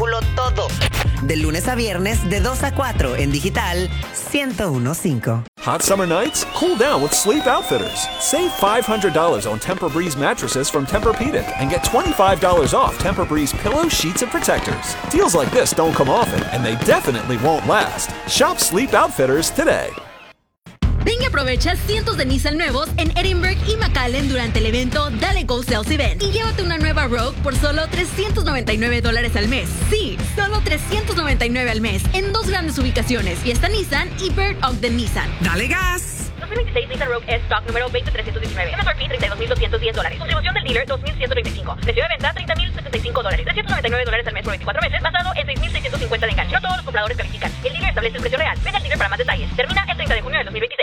vehículo todo. De lunes a viernes, de 2 a 4 en digital 101.5. Hot summer nights? Cool down with Sleep Outfitters. Save $500 on Tempur-Breeze mattresses from Tempur-Pedic and get $25 off Tempur-Breeze pillows, sheets, and protectors. Deals like this don't come often, and they definitely won't last. Shop Sleep Outfitters today. Ven y aprovecha cientos de Nissan nuevos en Edinburgh y McAllen durante el evento Dale Go Sales Event. Y llévate una nueva Rogue por solo $399 al mes. Sí, solo $399 al mes en 2 grandes ubicaciones, Fiesta Nissan y Bird Ogden Nissan. ¡Dale gas! 2026 Nissan Rogue S Stock número 20319. MSRP $32,210. Distribución del dealer $2,135. Precio de venta $30,075. $399 al mes por 24 meses, basado en $6,650 de enganche. No todos los compradores califican. El dealer establece el precio real. Ven al dealer para más detalles. Termina el 30 de junio de 2026.